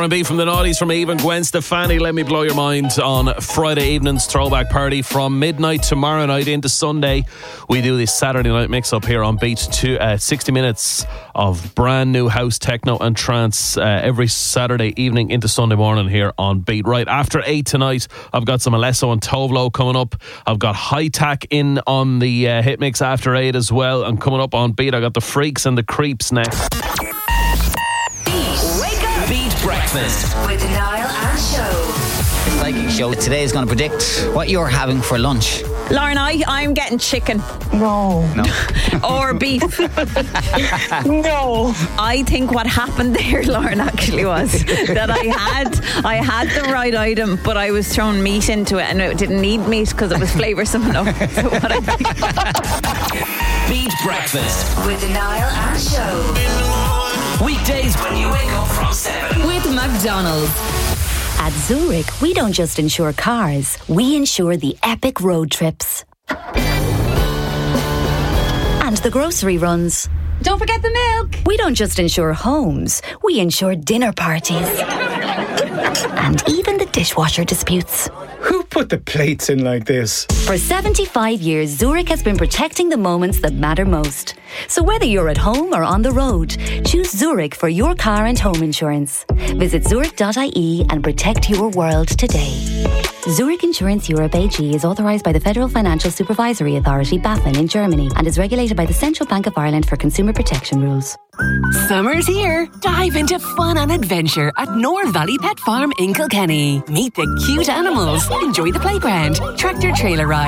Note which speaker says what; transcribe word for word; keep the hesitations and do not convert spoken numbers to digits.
Speaker 1: and B from the Naughties from Eve and Gwen Stefani. Let me blow your mind on Friday evening's throwback party from midnight tomorrow night into Sunday. We do this Saturday night mix up here on Beat to uh, sixty minutes of brand new house, techno and trance uh, every Saturday evening into Sunday morning here on Beat. Right after eight tonight, I've got some Alesso and Tovlo coming up. I've got High Tack in on the uh, hit mix after eight as well. And coming up on Beat, I got the Freaks and the Creeps next.
Speaker 2: Beat Breakfast with Niall and Show.
Speaker 3: The psychic show today is going to predict what you're having for lunch.
Speaker 4: Lauren, I, I'm getting chicken.
Speaker 5: No.
Speaker 3: No.
Speaker 4: Or beef.
Speaker 5: No.
Speaker 4: I think what happened there, Lauren, actually was that I had I had the right item, but I was throwing meat into it and it didn't need meat because it was flavoursome enough. So what I think.
Speaker 2: Beat Breakfast with Niall and Show. Weekdays when you wake up from seven.
Speaker 6: With McDonald's.
Speaker 7: At Zurich, we don't just insure cars, we insure the epic road trips. And the grocery runs.
Speaker 6: Don't forget the milk.
Speaker 7: We don't just insure homes, we insure dinner parties. And even the dishwasher disputes.
Speaker 8: Who put the plates in like this?
Speaker 7: For seventy-five years, Zurich has been protecting the moments that matter most. So whether you're at home or on the road, choose Zurich for your car and home insurance. Visit zurich dot I E and protect your world today. Zurich Insurance Europe A G is authorised by the Federal Financial Supervisory Authority, BaFin, in Germany and is regulated by the Central Bank of Ireland for consumer protection rules.
Speaker 9: Summer's here. Dive into fun and adventure at Nor Valley Pet Farm in Kilkenny. Meet the cute animals, enjoy the playground, tractor trailer ride,